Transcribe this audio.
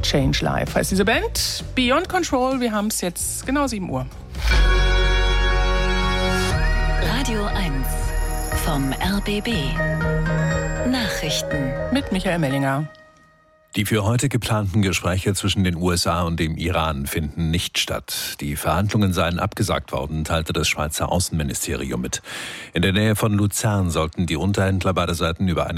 Change Life heißt diese Band. Beyond Control, wir haben es jetzt genau 7 Uhr. Radio 1 vom RBB. Nachrichten Mit Michael Mellinger. Die für heute geplanten Gespräche zwischen den USA und dem Iran finden nicht statt. Die Verhandlungen seien abgesagt worden, teilte das Schweizer Außenministerium mit. In der Nähe von Luzern sollten die Unterhändler beider Seiten über eine